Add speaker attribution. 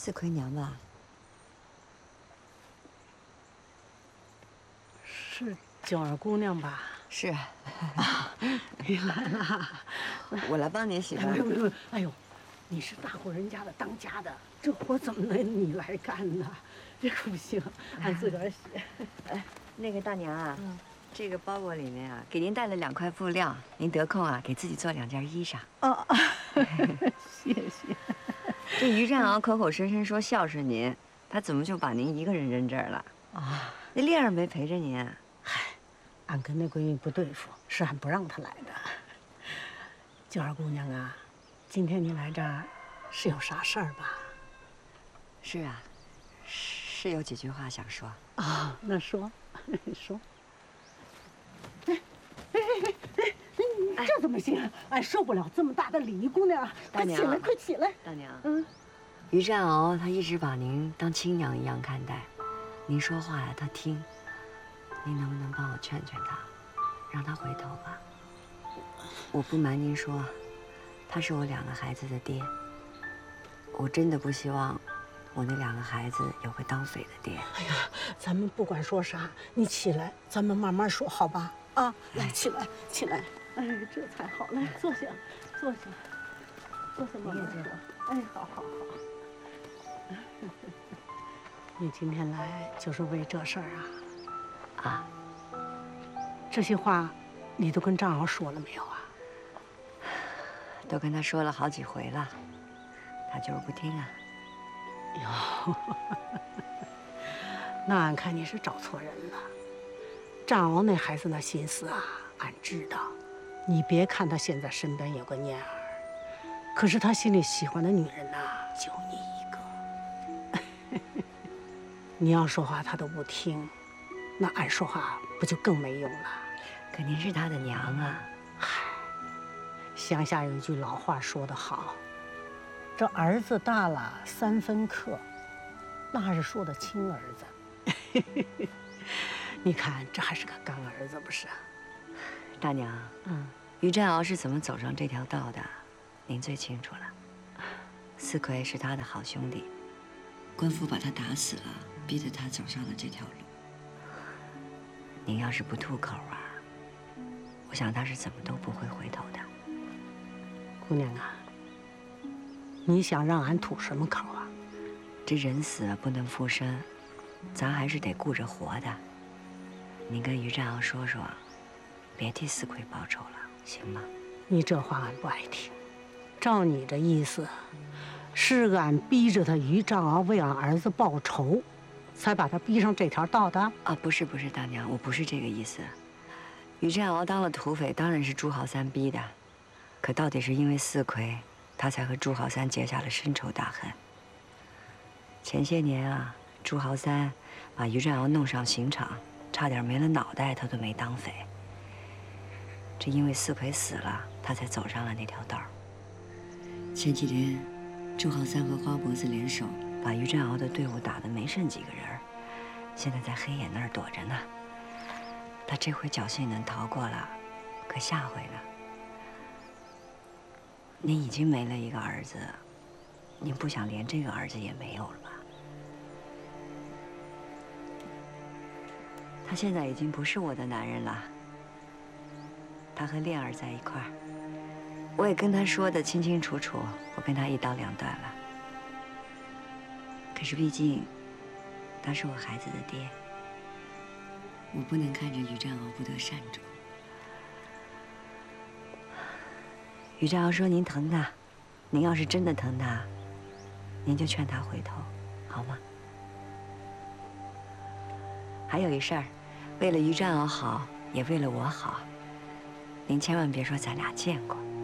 Speaker 1: 四奎娘吧？
Speaker 2: 是九儿姑娘吧？
Speaker 1: 是。
Speaker 2: 啊，你来了，
Speaker 1: 我来帮您洗吧。
Speaker 2: 不，哎呦，你是大户人家的当家的，这活怎么能你来干呢？这可不行，俺自个儿洗。
Speaker 1: 哎，那个大娘啊，这个包裹里面啊，给您带了2块布料，您得空啊，给自己做2件衣裳。
Speaker 2: 哦，谢谢。
Speaker 1: 这于占鳌口口声声说孝顺您，他怎么就把您一个人扔这儿了？
Speaker 2: 啊，
Speaker 1: 那烈儿没陪着您。
Speaker 2: 嗨，俺跟那闺女不对付，是俺不让她来的。九儿姑娘啊，今天你来这儿是有啥事儿吧？
Speaker 1: 是啊，是有几句话想说。
Speaker 2: 啊，那说，说。这怎么行？俺受不了这么大的礼，姑娘，快起来，快起来！
Speaker 1: 大娘，于占鳌他一直把您当亲娘一样看待，您说话呀他听，您能不能帮我劝劝他，让他回头吧？我不瞒您说，他是我2个孩子的爹，我真的不希望我那2个孩子有个当匪的爹。
Speaker 2: 哎呀，咱们不管说啥，你起来，咱们慢慢说，好吧？啊，来，起来，起来。哎，这才好，来坐下，坐下，坐下，慢慢说。哎，好好好。你今天来就是为这事儿啊？
Speaker 1: 啊，
Speaker 2: 这些话，你都跟张鳌说了没有啊？
Speaker 1: 都跟他说了好几回了，他就是不听啊。
Speaker 2: 哟，那俺看你是找错人了。张鳌那孩子那心思啊，俺知道。你别看他现在身边有个念儿，可是他心里喜欢的女人呐，就你一个。你要说话他都不听，那俺说话不就更没用了？
Speaker 1: 可您是他的娘啊。
Speaker 2: 嗨，乡下有一句老话说得好，这儿子大了3分克，那还是说的亲儿子。你看这还是个干儿子不是？
Speaker 1: 大娘，于占鳌是怎么走上这条道的，您最清楚了。四奎是他的好兄弟，官府把他打死了，逼得他走上了这条路。您要是不吐口啊，我想他是怎么都不会回头的。
Speaker 2: 姑娘啊，你想让俺吐什么口啊？
Speaker 1: 这人死了不能复生，咱还是得顾着活的。您跟于占鳌说说，别替四奎报仇了，行吗？
Speaker 2: 你这话俺不爱听。照你这意思，是俺逼着他于占鳌为俺儿子报仇，才把他逼上这条道的？
Speaker 1: 啊，不是大娘，我不是这个意思。于占鳌当了土匪，当然是朱豪三逼的，可到底是因为四奎，他才和朱豪三结下了深仇大恨。前些年啊，朱豪三把于占鳌弄上刑场，差点没了脑袋，他都没当匪。这因为四奎死了，他才走上了那条道。前几天，朱豪三和花脖子联手，把于占鳌的队伍打得没剩几个人，现在在黑眼那儿躲着呢。他这回侥幸能逃过了，可下回呢？您已经没了一个儿子，您不想连这个儿子也没有了吧？他现在已经不是我的男人了。他和恋儿在一块儿，我也跟他说的清清楚楚，我跟他1刀2断了。可是毕竟，他是我孩子的爹，我不能看着于占鳌不得善终。于占鳌说您疼他，您要是真的疼他，您就劝他回头，好吗？还有一事儿，为了于占鳌好，也为了我好，您千万别说咱俩见过。